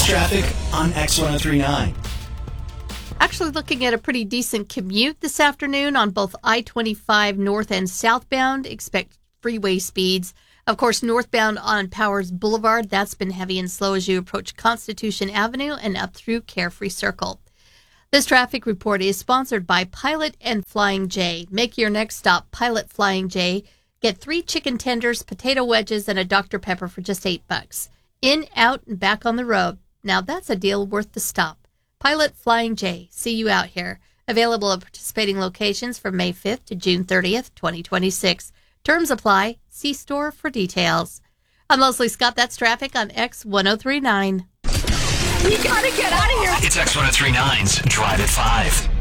That's traffic on X1039. Actually looking at a pretty decent commute this afternoon on both I-25 north and southbound. Expect freeway speeds. Of course, northbound on Powers Boulevard, that's been heavy and slow as you approach Constitution Avenue and up through Carefree Circle. This traffic report is sponsored by Pilot and Flying J. Make your next stop Pilot Flying J. Get 3 chicken tenders, potato wedges, and a Dr. Pepper for just $8. In, out, and back on the road. Now that's a deal worth the stop. Pilot Flying J. See you out here. Available at participating locations from May 5th to June 30th, 2026. Terms apply. See store for details. I'm Leslie Scott. That's traffic on X1039. You gotta get out of here. It's X1039's Drive at 5.